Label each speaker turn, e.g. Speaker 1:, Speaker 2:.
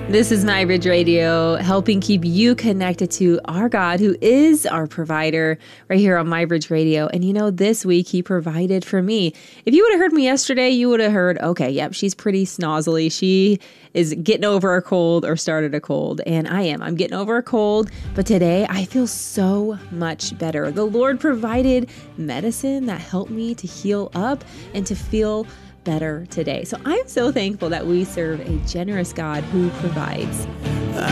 Speaker 1: This is My Ridge Radio, helping keep you connected to our God, who is our provider, right here on My Ridge Radio. And you know, this week he provided for me. If you would have heard me yesterday, you would have heard, okay, yep, she's pretty snozzly. She is getting over a cold or started a cold. And I am. I'm getting over a cold. But today I feel so much better. The Lord provided medicine that helped me to heal up and to feel better today. So I'm so thankful that we serve a generous God who provides.